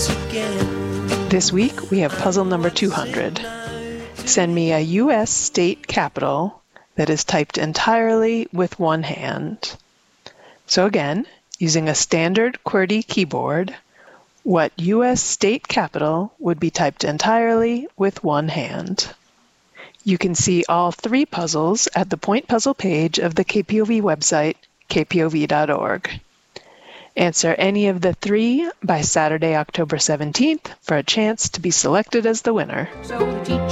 This week, we have puzzle number 200. Send me a U.S. state capital that is typed entirely with one hand. So again, using a standard QWERTY keyboard, what U.S. state capital would be typed entirely with one hand? You can see all three puzzles at the Point Puzzle page of the KPOV website, kpov.org. Answer any of the three by Saturday, October 17th for a chance to be selected as the winner.